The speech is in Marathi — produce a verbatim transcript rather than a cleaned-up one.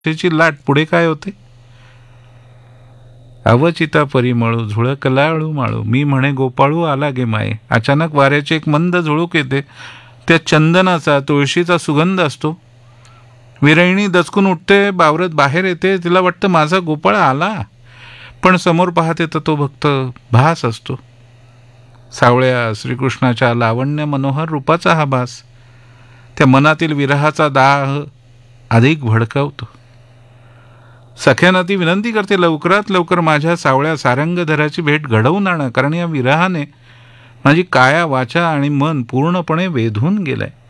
त्याची लाट पुढे काय होते? अवचिता परिमळू झुळकला अळू माळू, मी म्हणे गोपाळू आला गे माये. अचानक वाऱ्याची एक मंद झुळूक येते. त्या चंदनाचा तुळशीचा सुगंध असतो. विरहिणी दचकून उठते, बावरत बाहेर येते. तिला वाटतं माझा गोपाळ आला, पण समोर पाहते तर तो फक्त भास असतो. सावळ्या श्रीकृष्णाच्या लावण्य मनोहर रूपाचा हा भास त्या मनातील विरहाचा दाह अधिक भडकावतो. सख्याना ती विनंती करते, लवकरात लवकर माझ्या सावळ्या सारंगधराची भेट घडवून आणा, कारण या विरहाने माझी काया वाचा आणि मन पूर्णपणे वेधून गेलंय.